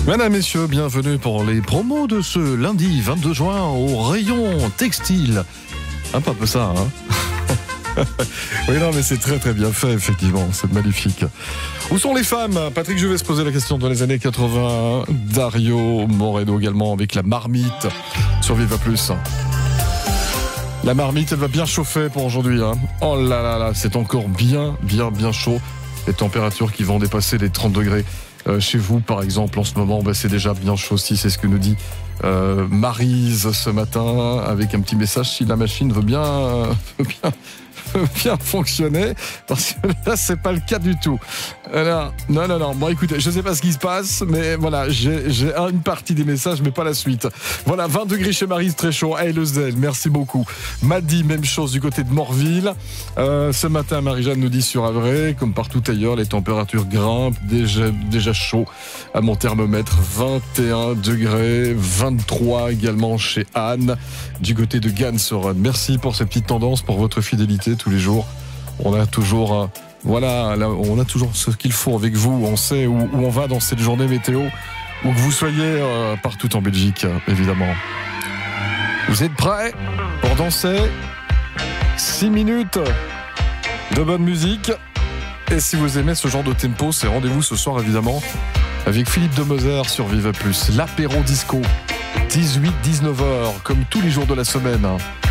Mesdames, Messieurs, bienvenue pour les promos de ce lundi 22 juin au rayon textile. Un peu ça, hein. Oui, non, mais c'est très très bien fait, effectivement, c'est magnifique. Où sont les femmes ? Patrick Juvet se posait la question dans les années 80. Dario Moreno également avec la marmite sur Viva Plus. La marmite, elle va bien chauffer pour aujourd'hui, hein. Oh là là là, c'est encore bien chaud. Les températures qui vont dépasser les 30 degrés. Chez vous, par exemple, en ce moment, c'est déjà bien chaud aussi, c'est ce que nous dit Maryse ce matin, avec un petit message, si la machine veut bien fonctionner, parce que là, c'est pas le cas du tout. Alors, non. Bon, écoutez, je sais pas ce qui se passe, mais voilà, j'ai une partie des messages, mais pas la suite. Voilà, 20 degrés chez Maryse, très chaud. Hey, le zèle, merci beaucoup. Madi, même chose du côté de Morville. Ce matin, Marie-Jeanne nous dit sur Havre, comme partout ailleurs, les températures grimpent, déjà chaud à mon thermomètre, 21 degrés, 23 également chez Anne, du côté de Gannes-Run. Merci pour ces petites tendances, pour votre fidélité tous les jours. On a toujours... on a toujours ce qu'il faut avec vous. On sait où on va dans cette journée météo, où que vous soyez partout en Belgique, évidemment. Vous êtes prêts pour danser 6 minutes de bonne musique. Et si vous aimez ce genre de tempo, c'est rendez-vous ce soir, évidemment, avec Philippe de Moser sur Viva Plus. L'apéro disco, 18-19h, comme tous les jours de la semaine.